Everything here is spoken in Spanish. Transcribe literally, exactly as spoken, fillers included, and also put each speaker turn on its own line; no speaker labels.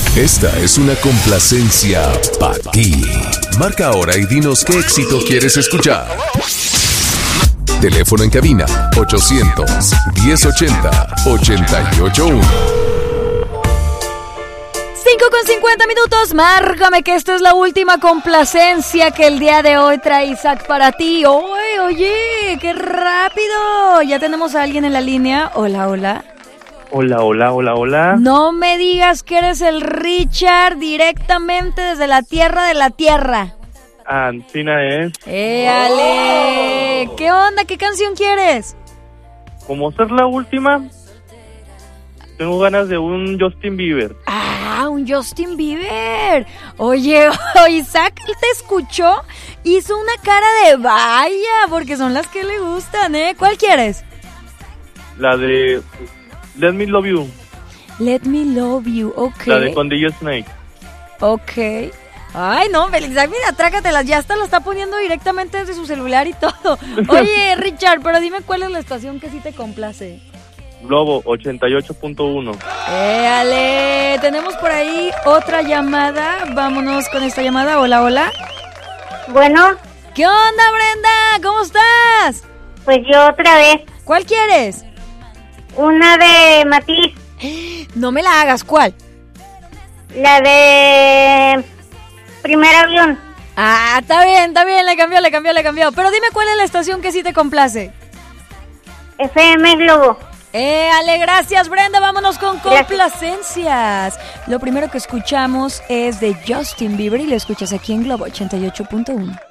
Esta es una complacencia para ti. Marca ahora y dinos qué éxito quieres escuchar. Teléfono en cabina ochocientos, diez ochenta, ochenta y ocho uno.
cinco con cincuenta minutos, márcame que esta es la última complacencia que el día de hoy trae Isaac para ti. Oye, oye, qué rápido. Ya tenemos a alguien en la línea. Hola, hola.
Hola, hola, hola, hola.
No me digas que eres el Richard directamente desde la tierra de la tierra.
Antina es.
¡Éale! Oh. ¿Qué onda? ¿Qué canción quieres?
Como ser la última, tengo ganas de un Justin Bieber.
Ah, un Justin Bieber. Oye, Isaac te escuchó, hizo una cara de vaya, porque son las que le gustan, ¿eh? ¿Cuál quieres?
La de Let Me Love You.
Let Me Love You, ok.
La de Condillo Snake.
Ok. Ay, no, Isaac, mira, trácatelas, ya hasta lo está poniendo directamente desde su celular y todo. Oye, Richard, pero dime cuál es la estación que sí te complace.
Globo ochenta y ocho punto uno.
¡Éale! Tenemos por ahí otra llamada. Vámonos con esta llamada. Hola, hola.
Bueno.
¿Qué onda, Brenda? ¿Cómo estás?
Pues yo otra vez.
¿Cuál quieres?
Una de Matiz.
No me la hagas, ¿cuál?
La de Primer Avión.
Ah, está bien, está bien, le cambió, le cambió, le cambió. Pero dime cuál es la estación que sí te complace.
F M Globo.
Eh, Ale, gracias, Brenda. Vámonos con complacencias. Lo primero que escuchamos es de Justin Bieber y lo escuchas aquí en Globo ochenta y ocho punto uno.